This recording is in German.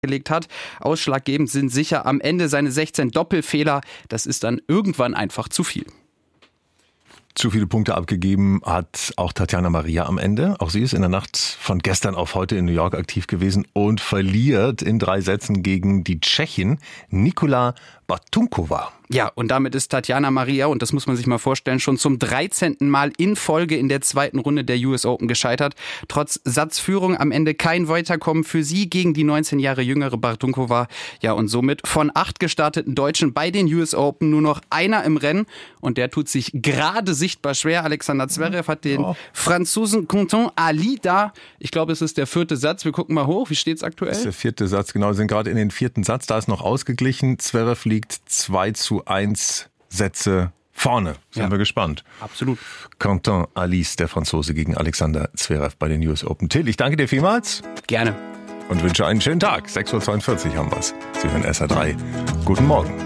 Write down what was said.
gelegt hat. Ausschlaggebend sind sicher am Ende seine 16 Doppelfehler. Das ist dann irgendwann einfach zu viel. Zu viele Punkte abgegeben hat auch Tatjana Maria am Ende. Auch sie ist in der Nacht von gestern auf heute in New York aktiv gewesen und verliert in 3 Sätzen gegen die Tschechin Nikola Batunkova. Ja, und damit ist Tatjana Maria, und das muss man sich mal vorstellen, schon zum 13. Mal in Folge in der zweiten Runde der US Open gescheitert. Trotz Satzführung am Ende kein Weiterkommen für sie gegen die 19 Jahre jüngere Batunkova. Ja, und somit von 8 gestarteten Deutschen bei den US Open nur noch einer im Rennen. Und der tut sich gerade sichtbar schwer. Alexander Zverev hat den Franzosen Quentin Ali da. Ich glaube, es ist der 4. Satz. Wir gucken mal hoch. Wie steht's aktuell? Das ist der 4. Satz, genau. Wir sind gerade in den 4. Satz. Da ist noch ausgeglichen. Zverev liegt 2:1 Sätze vorne. Sind wir gespannt. Absolut. Quentin Alice, der Franzose, gegen Alexander Zverev bei den US Open. Till, ich danke dir vielmals. Gerne. Und wünsche einen schönen Tag. 6:42 Uhr haben wir's. Sie hören SR3. Guten Morgen.